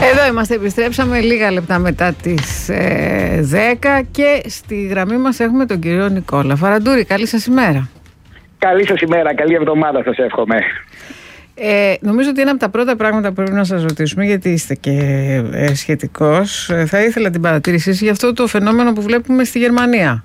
Εδώ είμαστε, επιστρέψαμε λίγα λεπτά μετά τις 10 και στη γραμμή μας έχουμε τον κύριο Νικόλα Φαραντούρη. Καλή σας ημέρα. Καλή σας ημέρα, καλή εβδομάδα σας εύχομαι. Νομίζω ότι ένα από τα πρώτα πράγματα που πρέπει να σας ρωτήσουμε, γιατί είστε και σχετικός, θα ήθελα την παρατήρησή σας για αυτό το φαινόμενο που βλέπουμε στη Γερμανία.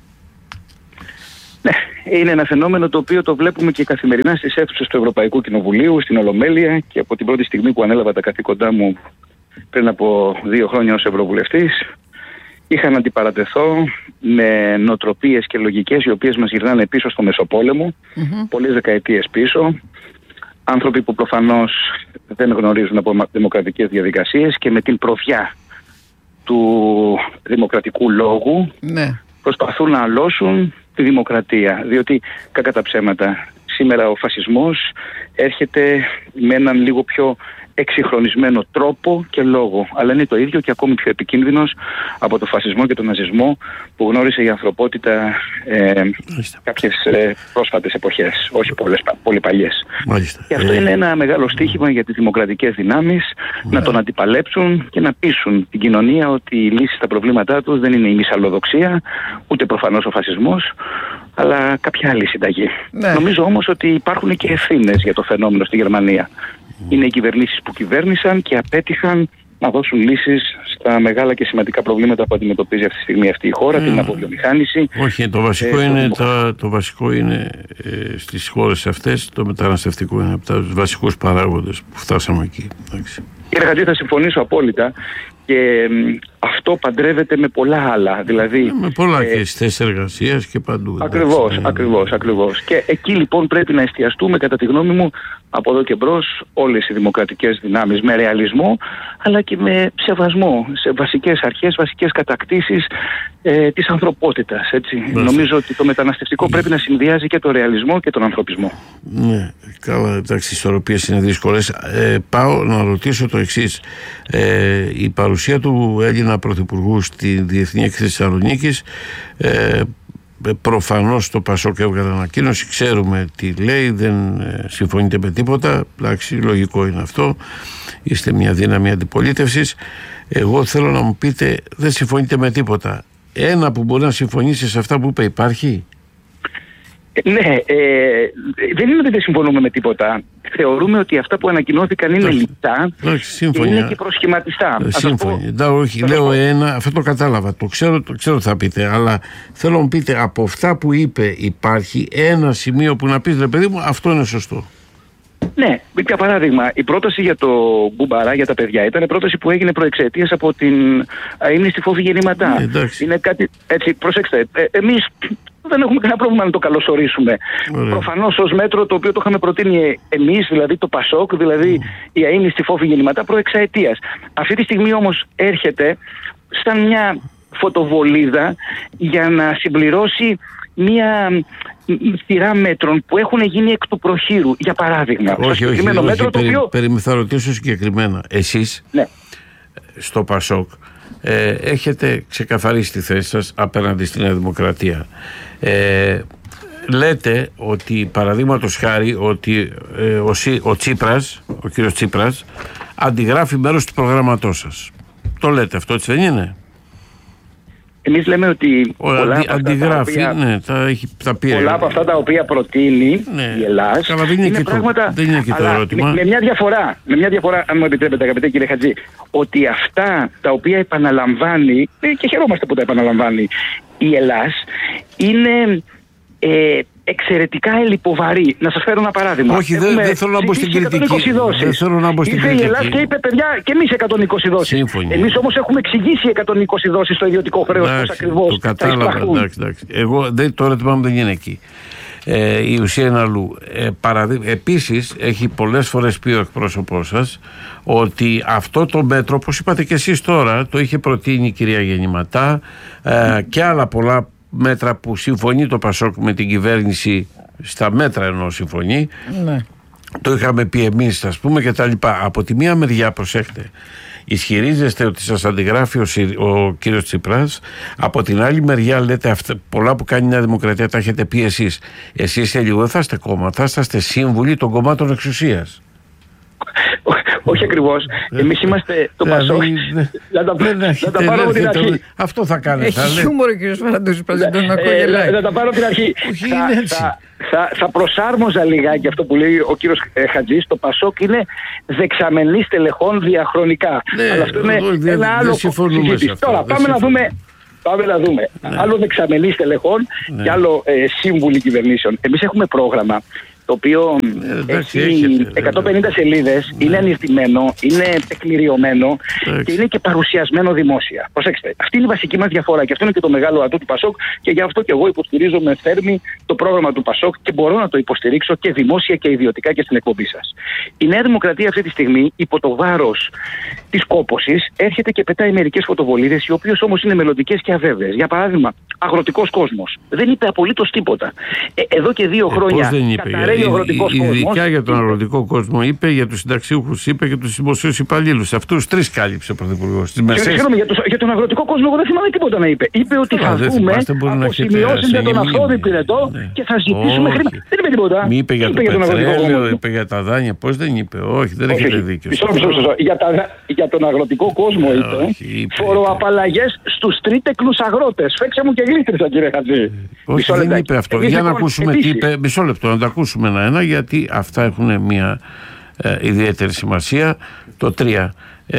Ναι, είναι ένα φαινόμενο το οποίο το βλέπουμε και καθημερινά στις αίθουσες του Ευρωπαϊκού Κοινοβουλίου, στην Ολομέλεια, και από την πρώτη στιγμή που ανέλαβα τα καθήκοντά μου πριν από 2 χρόνια ως Ευρωβουλευτής, είχα να αντιπαρατεθώ με νοοτροπίες και λογικές οι οποίες μας γυρνάνε πίσω στο Μεσοπόλεμο, πολλές δεκαετίες πίσω. Άνθρωποι που προφανώς δεν γνωρίζουν από δημοκρατικές διαδικασίες και με την προφιά του δημοκρατικού λόγου προσπαθούν να αλώσουν τη δημοκρατία. Διότι, κακά τα ψέματα, σήμερα ο φασισμός έρχεται με έναν λίγο πιο εξυγχρονισμένο τρόπο και λόγο, αλλά είναι το ίδιο και ακόμη πιο επικίνδυνος από το φασισμό και τον ναζισμό που γνώρισε η ανθρωπότητα κάποιες πρόσφατες εποχές, όχι πολύ παλιές. Και αυτό είναι ένα μεγάλο στοίχημα για τις δημοκρατικές δυνάμεις να τον αντιπαλέψουν και να πείσουν την κοινωνία ότι η λύση στα προβλήματά τους δεν είναι η μυσαλλοδοξία, ούτε προφανώς ο φασισμός, αλλά κάποια άλλη συνταγή. Νομίζω όμως ότι υπάρχουν και ευθύνες για το φαινόμενο στη Γερμανία. Είναι οι κυβερνήσεις που κυβέρνησαν και απέτυχαν να δώσουν λύσεις στα μεγάλα και σημαντικά προβλήματα που αντιμετωπίζει αυτή τη στιγμή αυτή η χώρα, την αποβιομηχάνηση. Όχι, το βασικό είναι στις χώρες αυτές, το μεταναστευτικό είναι από τους βασικούς παράγοντες που φτάσαμε εκεί. Κύριε Χατζή, θα συμφωνήσω απόλυτα. Και αυτό παντρεύεται με πολλά άλλα. Δηλαδή, με πολλά και στις θέσεις εργασίας και παντού. Ακριβώς. Και εκεί λοιπόν πρέπει να εστιαστούμε, κατά τη γνώμη μου, από εδώ και μπρος, όλες οι δημοκρατικές δυνάμεις με ρεαλισμό, αλλά και με σεβασμό σε βασικές αρχές, βασικές κατακτήσεις της ανθρωπότητας. Νομίζω ότι το μεταναστευτικό πρέπει να συνδυάζει και το ρεαλισμό και τον ανθρωπισμό. Ναι, καλά, εντάξει, οι ισορροπίες είναι δύσκολες. Πάω να ρωτήσω το εξής. Η παρουσία του Έλληνα Πρωθυπουργού στη Διεθνή Έκθεση Θεσσαλονίκης, προφανώς το ΠΑΣΟΚ έβγαλε ανακοίνωση, ξέρουμε τι λέει, δεν συμφωνείτε με τίποτα. Εντάξει, λογικό είναι αυτό, είστε μια δύναμη αντιπολίτευσης. Εγώ θέλω να μου πείτε, δεν συμφωνείτε με τίποτα. Ένα που μπορεί να συμφωνήσει σε αυτά που είπε υπάρχει? Ναι, δεν είναι ότι δεν συμφωνούμε με τίποτα. Θεωρούμε ότι αυτά που ανακοινώθηκαν είναι λιτά και είναι και προσχηματιστά. Σύμφωνοι. Λέω ένα, αυτό το κατάλαβα, το ξέρω θα πείτε, αλλά θέλω να μου πείτε από αυτά που είπε υπάρχει ένα σημείο που να πείτε, ρε παιδί μου, αυτό είναι σωστό? Ναι, για παράδειγμα, η πρόταση για το Μπουμπαρά, για τα παιδιά, ήταν πρόταση που έγινε προεξαιτίας από την αείμνηστη φόβη γεννηματά. Είναι κάτι έτσι, προσέξτε, εμείς δεν έχουμε κανένα πρόβλημα να το καλωσορίσουμε. Προφανώς ως μέτρο το οποίο το είχαμε προτείνει εμείς, δηλαδή το ΠΑΣΟΚ, δηλαδή η αείμνηστη φόβη γεννηματά προεξαετίας. Αυτή τη στιγμή όμως έρχεται σαν μια φωτοβολίδα για να συμπληρώσει μια σειρά μέτρων που έχουν γίνει εκ του προχείρου. Για παράδειγμα, θα ρωτήσω συγκεκριμένα. Εσείς στο ΠΑΣΟΚ έχετε ξεκαθαρίσει τη θέση σας απέναντι στην Νέα Δημοκρατία. Λέτε ότι, παραδείγματος χάρη, ότι ο κύριος Τσίπρας αντιγράφει μέρος του προγράμματός σας. Το λέτε αυτό, έτσι δεν είναι? Εμείς λέμε ότι πολλά από αυτά τα οποία προτείνει η Ελλάς είναι πράγματα. Δεν είναι και το ερώτημα. Με μια διαφορά, αν μου επιτρέπετε, αγαπητέ κύριε Χατζή, ότι αυτά τα οποία επαναλαμβάνει, και χαιρόμαστε που τα επαναλαμβάνει η Ελλάς, είναι εξαιρετικά ελλιποβαρή. Να σας φέρω ένα παράδειγμα. Όχι, δεν θέλω να μπω στην κριτική. Ήρθε η Ελλάς και είπε, παιδιά, και εμείς 120 δόσεις. Εμείς όμως έχουμε εξηγήσει 120 δόσεις στο ιδιωτικό χρέος, πώς ακριβώς. Το κατάλαβα. Το ερώτημά μου δεν είναι εκεί. Η ουσία είναι αλλού. Επίσης, έχει πολλές φορές πει ο εκπρόσωπός σας ότι αυτό το μέτρο, όπως είπατε και εσείς τώρα, το είχε προτείνει η κυρία Γεννηματά και άλλα πολλά μέτρα που συμφωνεί το ΠΑΣΟΚ με την κυβέρνηση, στα μέτρα ενώ συμφωνεί, το είχαμε πει εμείς, ας πούμε, και τα λοιπά. Από τη μία μεριά, προσέχτε, ισχυρίζεστε ότι σας αντιγράφει ο κύριος Τσίπρας. Από την άλλη μεριά λέτε πολλά που κάνει η Νέα Δημοκρατία τα έχετε πει εσείς. Εσείς σε λίγο δεν θα είστε κόμμα, θα είστε σύμβουλοι των κομμάτων εξουσίας. Όχι ακριβώς. Εμείς είμαστε το Πασόκ. Να τα πάρω από την αρχή. Αυτό θα κάνετε. Έχει χιούμορ ο κύριος Φαραντούσης, να ακογελάει. Να τα πάρω από την αρχή. Θα προσάρμοζα λιγάκι αυτό που λέει ο κύριος Χατζής. Το Πασόκ είναι δεξαμενής τελεχών διαχρονικά. Αλλά αυτό είναι ένα άλλο συζήτηση. Τώρα πάμε να δούμε. Άλλο δεξαμενής τελεχών και άλλο σύμβουλοι κυβερνήσεων. Εμείς έχουμε πρόγραμμα το οποίο έχει 150 σελίδες, είναι ανηρτημένο, είναι τεκμηριωμένο και είναι και παρουσιασμένο δημόσια. Προσέξτε, αυτή είναι η βασική μας διαφορά και αυτό είναι και το μεγάλο ατού του Πασόκ και γι' αυτό και εγώ υποστηρίζω με θέρμη το πρόγραμμα του Πασόκ και μπορώ να το υποστηρίξω και δημόσια και ιδιωτικά και στην εκπομπή σας. Η Νέα Δημοκρατία αυτή τη στιγμή, υπό το βάρος της κόπωσης, έρχεται και πετάει μερικές φωτοβολίδες, οι οποίες όμως είναι μελλοντικές και αβέβαιες. Για παράδειγμα, αγροτικός κόσμος. Δεν είπε απολύτως τίποτα. Εδώ και 2 χρόνια. Ειδικά για τον αγροτικό κόσμο είπε, για τους συνταξιούχους είπε και τους δημοσίους υπαλλήλους. Αυτούς 3 κάλυψε ο Πρωθυπουργός. Για τον αγροτικό κόσμο, εγώ δεν θυμάμαι τίποτα να είπε. Είπε ότι θα δούμε αποζημιώσεις για τον αυθόδη πυρετό και θα ζητήσουμε χρήματα. Δεν είπε τίποτα. Μη είπε για το πετρέλαιο, είπε για τα δάνεια. Πώς δεν είπε? Όχι, δεν έχετε δίκιο. Για τον αγροτικό κόσμο είπε φοροαπαλλαγές στους τρίτεκλους αγρότες. Φέξε μου και γλίτρισα, κύριε Χατζή. Όχι, δεν είπε αυτό. Για να ακούσουμε τι είπε. Μισό λεπτό, να τα ακούσουμε ένα-ένα, γιατί αυτά έχουν μια ιδιαίτερη σημασία. Το 3.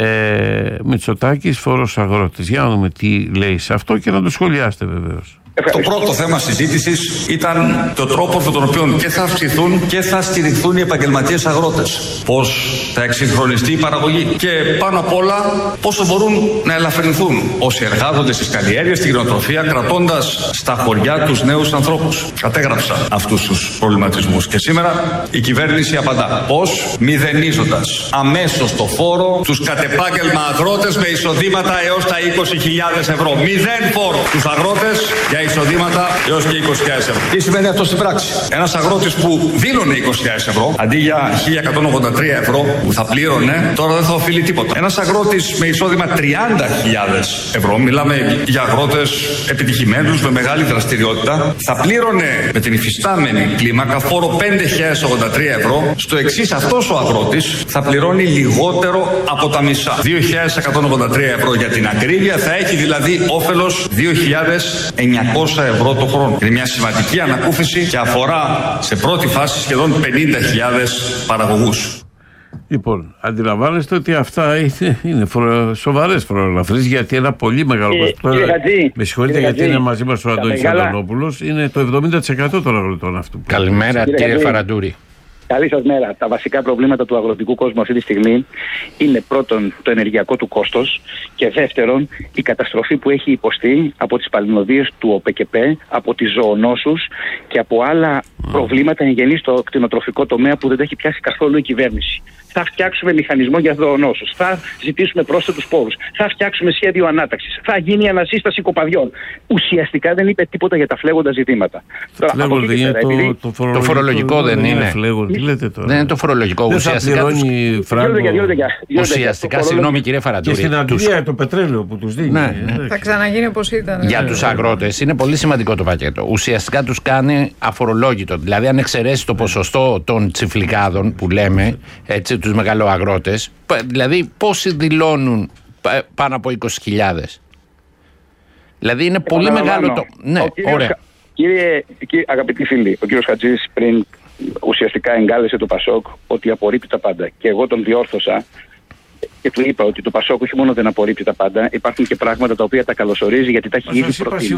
Μητσοτάκης, φόρος αγρότης. Για να δούμε τι λέει σε αυτό και να το σχολιάσετε βεβαίως. Το πρώτο θέμα συζήτησης ήταν το τρόπο με τον οποίο και θα αυξηθούν και θα στηριχθούν οι επαγγελματίες αγρότες. Πώς θα εξυγχρονιστεί η παραγωγή και πάνω απ' όλα πόσο μπορούν να ελαφρυνθούν όσοι εργάζονται στις καλλιέργειες, στην κτηνοτροφία, κρατώντας στα χωριά τους νέους ανθρώπους. Κατέγραψα αυτούς τους προβληματισμούς και σήμερα η κυβέρνηση απαντά. Πώς? Μηδενίζοντας αμέσως το φόρο στους κατεπάγγελμα αγρότες με εισοδήματα έως τα 20.000 ευρώ. 0 φόρο στους αγρότες για εισοδήματα έως και 20.000 ευρώ. Τι σημαίνει αυτό στην πράξη? Ένας αγρότης που δήλωνε 20.000 ευρώ αντί για 1.183 ευρώ που θα πλήρωνε, τώρα δεν θα οφείλει τίποτα. Ένας αγρότης με εισόδημα 30.000 ευρώ, μιλάμε για αγρότες επιτυχημένους με μεγάλη δραστηριότητα, θα πλήρωνε με την υφιστάμενη κλίμακα φόρο 5.083 ευρώ. Στο εξής, αυτός ο αγρότης θα πληρώνει λιγότερο από τα μισά. 2.183 ευρώ για την ακρίβεια, θα έχει δηλαδή όφελος 2.900 ευρώ το χρόνο. Είναι μια σημαντική ανακούφιση και αφορά σε πρώτη φάση σχεδόν 50.000 παραγωγούς. Λοιπόν, αντιλαμβάνεστε ότι αυτά είναι σοβαρές φοροελαφρύνσεις, γιατί ένα πολύ μεγάλο ποσοστό. Με συγχωρείτε, γιατί είναι μαζί μας ο Αντώνης Αντωνόπουλος, είναι το 70% των αγροτών αυτού. Καλημέρα, κύριε Φαραντούρη. Καλή σας μέρα. Τα βασικά προβλήματα του αγροτικού κόσμου αυτή τη στιγμή είναι πρώτον το ενεργειακό του κόστος και δεύτερον η καταστροφή που έχει υποστεί από τις παλινοδίες του ΟΠΕΚΕΠ, από τις ζωονόσους και από άλλα προβλήματα εγγενή στο κτηνοτροφικό τομέα που δεν τα έχει πιάσει καθόλου η κυβέρνηση. Θα φτιάξουμε μηχανισμό για ζωονόσους, θα ζητήσουμε πρόσθετους πόρους, θα φτιάξουμε σχέδιο ανάταξης, θα γίνει ανασύσταση κοπαδιών. Ουσιαστικά δεν είπε τίποτα για τα φλέγοντα ζητήματα. Το φορολογικό δεν είναι. Τι λέτε τώρα? Δεν είναι το φορολογικό. Ουσιαστικά, συγγνώμη κύριε Φαραντούρη. Και στην Αγγλία το πετρέλαιο που τους δίνει. Θα ξαναγίνει όπως ήταν. Για τους αγρότες είναι πολύ σημαντικό το πακέτο. Ουσιαστικά τους κάνει αφορολόγητο. Δηλαδή, αν εξαιρέσει το ποσοστό των τσιφλικάδων που λέμε, έτσι, τους μεγαλοαγρότες, δηλαδή πόσοι δηλώνουν πάνω από 20.000. Δηλαδή είναι πολύ μεγάλο το. Ναι, ωραία. Κύριε αγαπητοί φίλοι, ο κύριος Χατζής πριν ουσιαστικά εγκάλεσε το Πασόκ ότι απορρίπτει τα πάντα. Και εγώ τον διόρθωσα και του είπα ότι το Πασόκ όχι μόνο δεν απορρίπτει τα πάντα, υπάρχουν και πράγματα τα οποία τα καλωσορίζει γιατί τα έχει ήδη προτείνει.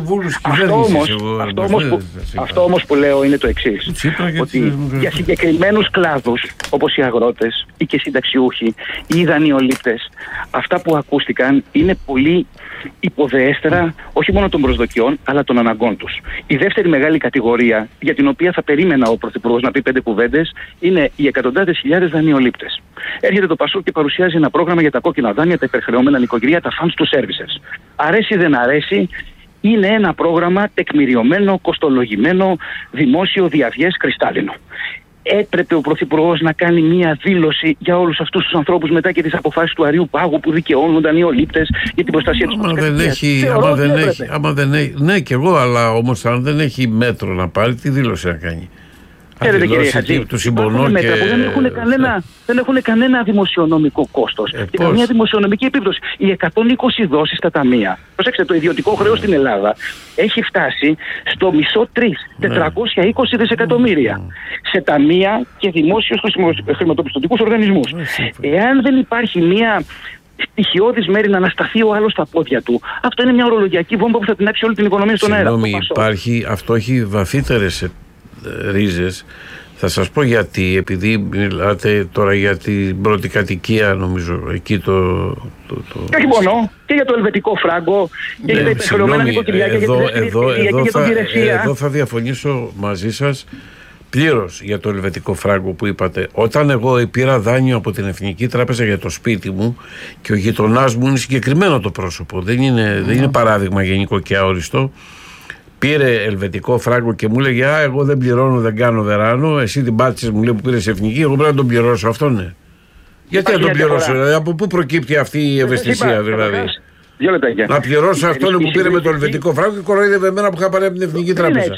Αυτό όμως που λέω είναι το εξής. Ότι για συγκεκριμένους κλάδους όπως οι αγρότες ή και συνταξιούχοι ή οι δανειολήπτες, αυτά που ακούστηκαν είναι πολύ υποδεέστερα όχι μόνο των προσδοκιών αλλά των αναγκών τους. Η δεύτερη μεγάλη κατηγορία για την οποία θα περίμενα ο Πρωθυπουργός να πει 5 κουβέντες είναι οι εκατοντάδες χιλιάδες δανειολήπτες. Έρχεται το Πασόκ και παρουσιάζει ένα πρόγραμμα για τα κόκκινα δάνεια, τα υπερχρεωμένα νοικοκυριά, τα funds to services. Αρέσει δεν αρέσει, είναι ένα πρόγραμμα τεκμηριωμένο, κοστολογημένο, δημόσιο, διαβιές, κρυστάλλινο. Έπρεπε ο Πρωθυπουργός να κάνει μία δήλωση για όλους αυτούς τους ανθρώπους μετά και τις αποφάσεις του Αριού Πάγου που δικαιώνονταν οι ολήπτες για την προστασία της προστασίας. Άμα δεν έχει, ναι, και εγώ, αλλά όμως αν δεν έχει μέτρο να πάρει, τι δήλωση να κάνει? Ξέρετε, κύριε Χατζή, του συμπονώ μέτρα και... που δεν έχουν κανένα δημοσιονομικό κόστος και καμία δημοσιονομική επίπτωση. Οι 120 δόσεις στα ταμεία. Προσέξτε, το ιδιωτικό χρέος στην Ελλάδα έχει φτάσει στο μισό 3, 420 δισεκατομμύρια σε ταμεία και δημόσιους χρηματοπιστωτικούς οργανισμούς. Εάν δεν υπάρχει μια στοιχειώδης μέρη να ανασταθεί ο άλλος στα πόδια του, αυτό είναι μια ορολογιακή βόμβα που θα τεινάξει όλη την οικονομία στον αέρα. Αυτό έχει βαθύτερες ρίζες. Θα σας πω γιατί, επειδή μιλάτε τώρα για την πρώτη κατοικία, νομίζω, εκεί το... Και όχι μόνο, και για το ελβετικό φράγκο, και για τα υπερχρεωμένα νοικοκυριά, και για την υπηρεσία. Εδώ θα διαφωνήσω μαζί σας πλήρως για το ελβετικό φράγκο που είπατε. Όταν εγώ πήρα δάνειο από την Εθνική Τράπεζα για το σπίτι μου και ο γειτονάς μου είναι συγκεκριμένο το πρόσωπο, δεν είναι παράδειγμα γενικό και αόριστο, πήρε ελβετικό φράγκο και μου έλεγε εγώ δεν πληρώνω, δεν κάνω δεράνο, εσύ την πάτησες, μου λέει, που πήρες εθνική, εγώ πρέπει να τον πληρώσω. Αυτό ναι. Γιατί να τον πληρώσω, δηλαδή, από πού προκύπτει αυτή η ευαισθησία, δηλαδή? Να πληρώσω αυτόν που πήρε με το ελβετικό φράγκο και κοροϊδεύε εμένα που είχα πάρει από την Εθνική Τράπεζα.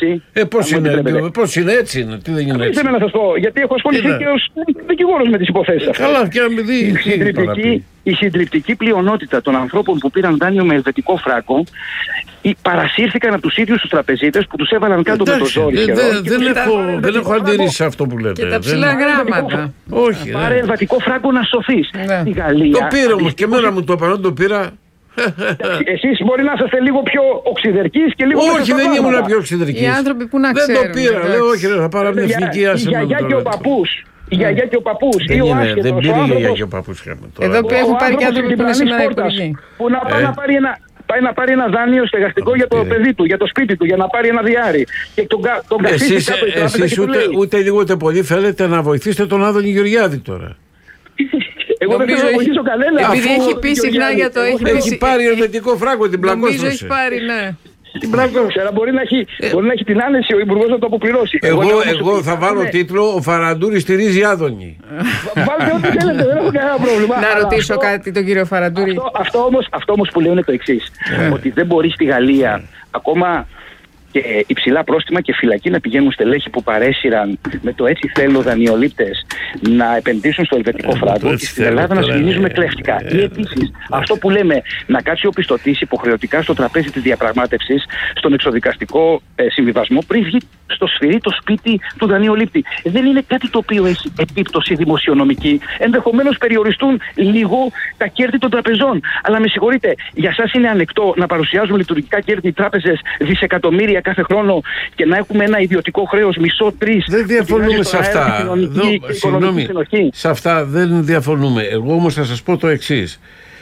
Πώς είναι έτσι, τι δεν είναι έτσι? Θέλω να σας πω, γιατί έχω ασχοληθεί και ως δικηγόρος με τις υποθέσεις αυτές. Καλά, και να μην δει. Η συντριπτική πλειονότητα των ανθρώπων που πήραν δάνειο με ελβετικό φράγκο παρασύρθηκαν από τους ίδιους τους τραπεζίτες που τους έβαλαν κάτω με το ζόρι. Δεν έχω αντιρρήσει σε αυτό που λέτε. Και τα ψηλά γράμματα. Όχι. Πάρε ελβετικό φράγκο να σωθείς. Στη Γαλλία. Το πήρε όμως και εμένα μου το είπαν, το πήρα. Εσείς μπορεί να είστε λίγο πιο οξυδερκείς και λίγο. Όχι, δεν ήμουν πιο οξυδερκής. Οι άνθρωποι που να ξέρουν. Δεν το πήρα. Λέω, όχι, θα πάρω την εθνική άσχημα. Η γιαγιά και ο παππούς. Η γιαγιά και ο παππούς. Δεν πήρε η γιαγιά και ο παππούς. Εδώ έχουν πάρει και άνθρωποι που είναι σήμερα υπουργοί. Που να πάει να πάρει ένα δάνειο στεγαστικό για το παιδί του, για το σπίτι του, για να πάρει ένα διάρρη. Και τον καθίσει κάτω η τράπεζα. Εσείς ούτε λίγο ούτε πολύ θέλετε να βοηθήσετε τον Άδωνη Γεωργιάδη τώρα. Εγώ δεν θέλω να βοηθήσω κανένα. Επειδή έχει πει συχνά για το. Έχει πάρει ελβετικό φράγκο, την πλακώστρωσε. Νομίζω έχει πάρει, ναι. Την πλακώστρωσε. Μπορεί να έχει την άνεση ο Υπουργός να το αποπληρώσει. Εγώ θα βάλω τίτλο «Ο Φαραντούρης στηρίζει Άδωνη». Βάλτε ό,τι θέλετε, δεν έχω κανένα πρόβλημα. Να ρωτήσω κάτι τον κύριο Φαραντούρη. Αυτό όμως που λέω είναι το εξής. Ότι δεν μπορεί στη Γαλλία ακόμα και υψηλά πρόστιμα και φυλακή να πηγαίνουν στελέχη που παρέσυραν με το έτσι θέλω δανειολήπτες να επενδύσουν στο ελβετικό φράγκο και στην Ελλάδα να σφινίζουμε κλέφτικα. Ή επίσης αυτό που λέμε να κάτσει ο πιστωτής υποχρεωτικά στο τραπέζι της διαπραγμάτευσης στον εξοδικαστικό συμβιβασμό πριν βγει στο σφυρί το σπίτι του δανειολήπτη. Δεν είναι κάτι το οποίο έχει επίπτωση δημοσιονομική. Ενδεχομένως περιοριστούν λίγο τα κέρδη των τραπεζών. Αλλά με συγχωρείτε, για σας είναι ανεκτό να παρουσιάζουν λειτουργικά κέρδη οι τράπεζες δισεκατομμύρια κάθε χρόνο και να έχουμε ένα ιδιωτικό χρέος μισό 3? Δεν διαφωνούμε σε αυτά. Συγγνώμη, σε αυτά δεν διαφωνούμε. Εγώ όμως θα σας πω το εξής.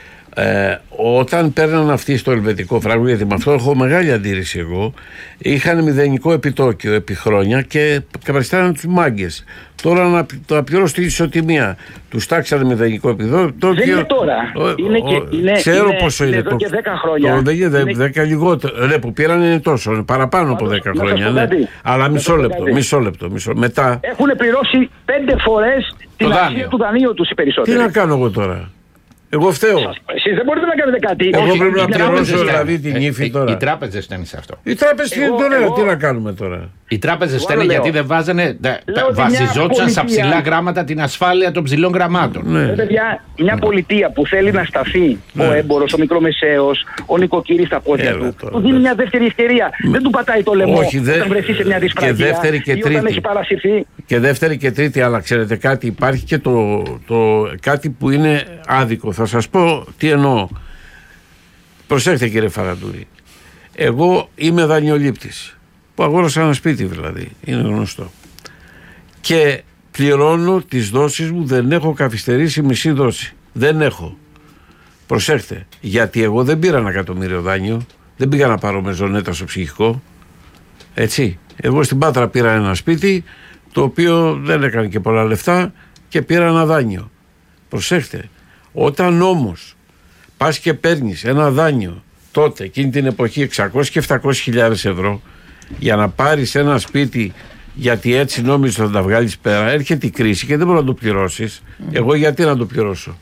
Όταν παίρναν αυτοί στο ελβετικό φράγκο, γιατί με αυτό έχω μεγάλη αντίρρηση εγώ, είχαν μηδενικό επιτόκιο επί χρόνια και καπαριστάναν τους μάγκες. Τώρα να το πληρώσουν την ισοτιμία. Τους τάξανε μηδενικό επιτόκιο. Δεν είναι τώρα. Ξέρω πόσο είναι. Εδώ και 10 χρόνια. Δεν είναι 10 λιγότερο. Ναι, που πήραν είναι τόσο. Είναι παραπάνω από 10 χρόνια. Ναι. Αλλά μισό λεπτό. Μετά. Έχουν πληρώσει 5 φορές την αξία του δανείου τους οι περισσότεροι. Τι να κάνω εγώ τώρα? Εγώ φταίω. Εσείς δεν μπορείτε να κάνετε κάτι. Εγώ πρέπει να πληρώσω δηλαδή την ύφη τώρα. Οι τράπεζες φταίνουν σε αυτό. Οι τράπεζες φταίνουν, τι να κάνουμε τώρα? Οι τράπεζες φταίνουν γιατί δεν βάζανε. Βασιζόντουσαν στα ψηλά γράμματα την ασφάλεια των ψηλών γραμμάτων. Παιδιά, μια πολιτεία που θέλει να σταθεί ο έμπορος, ο μικρομεσαίος, ο νοικοκύρης στα πόδια του, του δίνει μια δεύτερη ευκαιρία. Δεν του πατάει το λαιμό όταν βρεθεί σε μια δυσπραγία ή όταν έχει παρασυρθεί. Και δεύτερη και τρίτη, αλλά ξέρετε κάτι, υπάρχει και κάτι που είναι άδικο. Θα σας πω τι εννοώ. Προσέχτε κύριε Φαραντούρη. Εγώ είμαι δανειολήπτης που αγόρασα ένα σπίτι δηλαδή, είναι γνωστό, και πληρώνω τις δόσεις μου, δεν έχω καθυστερήσει μισή δόση, δεν έχω. Προσέχτε, γιατί εγώ δεν πήρα 1 εκατομμύριο δάνειο, δεν πήγα να πάρω μεζονέτα στο ψυχικό, έτσι. Εγώ στην Πάτρα πήρα ένα σπίτι το οποίο δεν έκανε και πολλά λεφτά και πήρα ένα δάνειο. Προσέχτε, όταν όμως πας και παίρνεις ένα δάνειο τότε, εκείνη την εποχή, 600 και 700.000 ευρώ για να πάρεις ένα σπίτι, γιατί έτσι νόμιζες ότι θα τα βγάλεις πέρα, έρχεται η κρίση και δεν μπορεί να το πληρώσεις. Εγώ γιατί να το πληρώσω?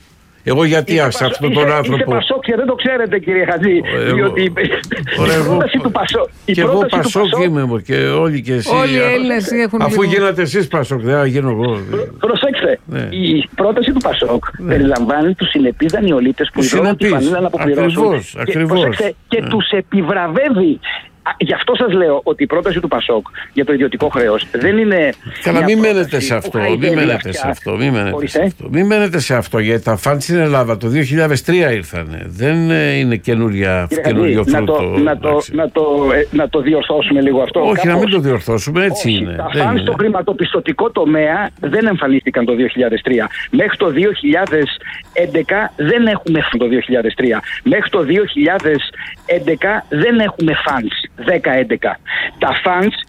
Εγώ γιατί άσα αυτόν τον άνθρωπο. Είστε Πασόκ και δεν το ξέρετε, κύριε Χατζή. Διότι η πρόταση του Πασόκ. Και εγώ Πασόκ είμαι και όλοι και εσείς. Όλοι οι Έλληνες έχουν. Αφού γίνατε εσείς Πασόκ, δεν θα γίνω εγώ. Προσέξτε. Η πρόταση του Πασόκ περιλαμβάνει τους συνεπείς δανειολήπτες που δηλώνουν τη φανίλα να αποπληρώσουν. Ακριβώς. Και τους επιβραβεύει. Γι' αυτό σας λέω ότι η πρόταση του Πασόκ για το ιδιωτικό χρέος δεν είναι. Καλά, μην μένετε σε αυτό. Μην μένετε σε αυτό, γιατί τα φαντ στην Ελλάδα το 2003 ήρθανε. Δεν είναι καινούριο φρούτο. Να το διορθώσουμε λίγο αυτό. Όχι, κάπως. να μην το διορθώσουμε, έτσι Όχι, είναι. Τα φαντ στο χρηματοπιστωτικό τομέα δεν εμφανίστηκαν το 2003. Μέχρι το 2011 δεν έχουμε το 2003. Μέχρι το 2011 δεν έχουμε funds. 10-11. Τα funds